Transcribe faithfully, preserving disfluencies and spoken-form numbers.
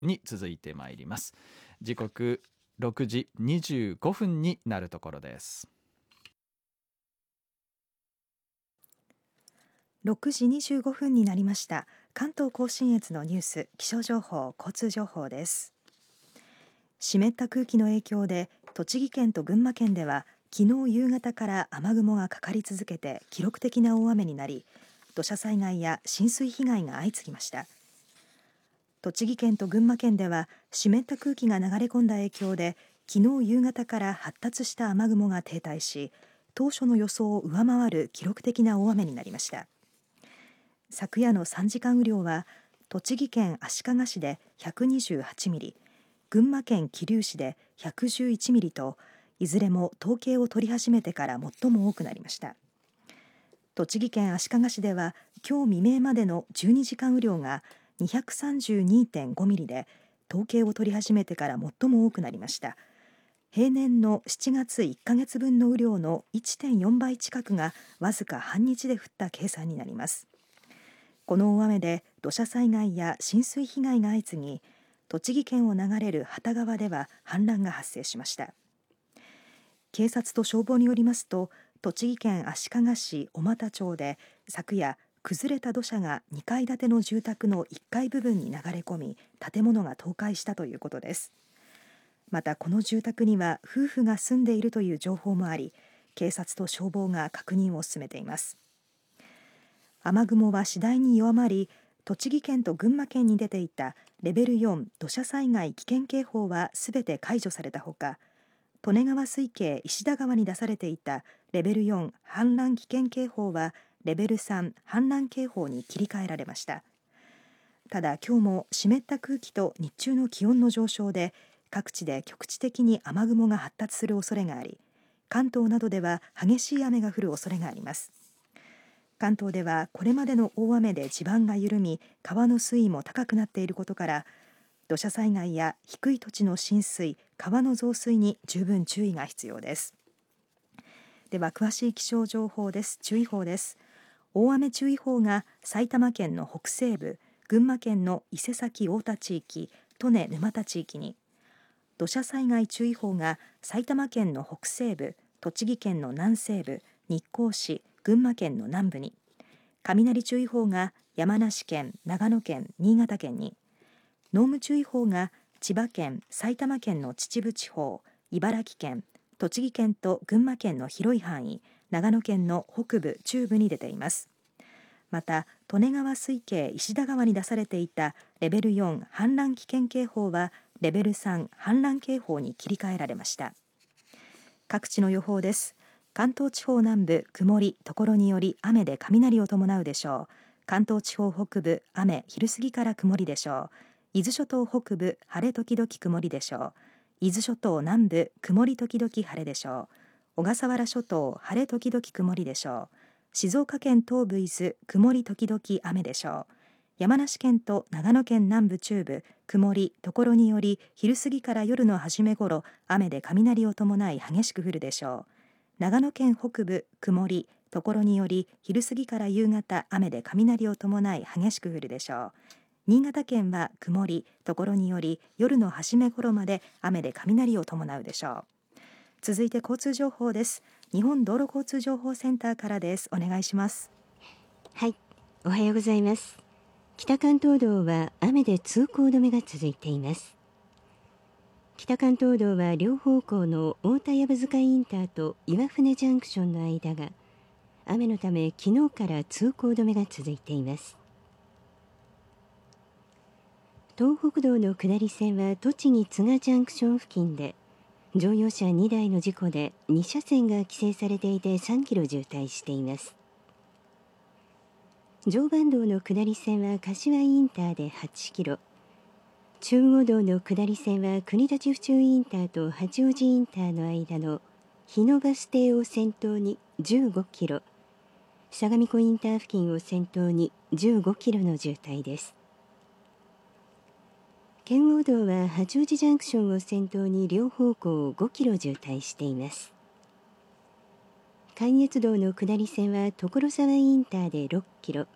に続いてまいります。時刻ろくじにじゅうごふんになるところです。 ろくじにじゅうごふんになりました。関東甲信越のニュース、気象情報、交通情報です。湿った空気の影響で栃木県と群馬県では昨日夕方から雨雲がかかり続けて記録的な大雨になり、土砂災害や浸水被害が相次ぎました。栃木県と群馬県では湿った空気が流れ込んだ影響で昨日夕方から発達した雨雲が停滞し、当初の予想を上回る記録的な大雨になりました。昨夜のさんじかん雨量は栃木県足利市でひゃくにじゅうはちミリ、群馬県桐生市でひゃくじゅういちミリと、いずれも統計を取り始めてから最も多くなりました。栃木県足利市では今日未明までのじゅうにじかん雨量が にひゃくさんじゅうにてんごミリで、統計を取り始めてから最も多くなりました。平年のしちがついっかげつぶんの雨量の いってんよん 倍近くがわずか半日で降った計算になります。この大雨で土砂災害や浸水被害が相次ぎ、栃木県を流れる幡川では氾濫が発生しました。警察と消防によりますと、栃木県足利市小俣町で昨夜、崩れた土砂がにかい建ての住宅のいっかい部分に流れ込み、建物が倒壊したということです。またこの住宅には夫婦が住んでいるという情報もあり、警察と消防が確認を進めています。雨雲は次第に弱まり、栃木県と群馬県に出ていたレベルよん土砂災害危険警報はすべて解除されたほか、利根川水系石田川に出されていたレベルよん氾濫危険警報はレベルさん氾濫警報に切り替えられました。ただ今日も湿った空気と日中の気温の上昇で各地で局地的に雨雲が発達する恐れがあり、関東などでは激しい雨が降る恐れがあります。関東ではこれまでの大雨で地盤が緩み、川の水位も高くなっていることから、土砂災害や低い土地の浸水、川の増水に十分注意が必要です。では詳しい気象情報です。注意報です。大雨注意報が埼玉県の北西部、群馬県の伊勢崎太田地域、利根沼田地域に、土砂災害注意報が埼玉県の北西部、栃木県の南西部、日光市、群馬県の南部に、雷注意報が山梨県、長野県、新潟県に、濃霧注意報が千葉県、埼玉県の秩父地方、茨城県、栃木県と群馬県の広い範囲、長野県の北部、中部に出ています。また、利根川水系石田川に出されていたレベルよん氾濫危険警報はレベルさん氾濫警報に切り替えられました。各地の予報です。関東地方南部曇り、ところにより雨で雷を伴うでしょう。関東地方北部雨、昼過ぎから曇りでしょう。伊豆諸島北部晴れ時々曇りでしょう。伊豆諸島南部曇り時々晴れでしょう。小笠原諸島晴れ時々曇りでしょう。静岡県東部伊豆曇り時々雨でしょう。山梨県と長野県南部中部曇り、ところにより昼過ぎから夜の初めごろ雨で雷を伴い激しく降るでしょう。長野県北部曇り、ところにより昼過ぎから夕方雨で雷を伴い激しく降るでしょう。新潟県は曇り、ところにより夜の初め頃まで雨で雷を伴うでしょう。続いて交通情報です。日本道路交通情報センターからです。お願いします。 はい、おはようございます。北関東道は雨で通行止めが続いています。北関東道は両方向の太田藪塚インターと岩船ジャンクションの間が雨のため昨日から通行止めが続いています。東北道の下り線は栃木都賀ジャンクション付近で乗用車にだいの事故でに車線が規制されていてさんキロ渋滞しています。常磐道の下り線は柏インターではちキロ、中央道の下り線は国立府中インターと八王子インターの間の日野バス停を先頭にじゅうごキロ、相模湖インター付近を先頭にじゅうごキロの渋滞です。圏央道は八王子ジャンクションを先頭に両方向ごキロ渋滞しています。関越道の下り線は所沢インターでろっキロ、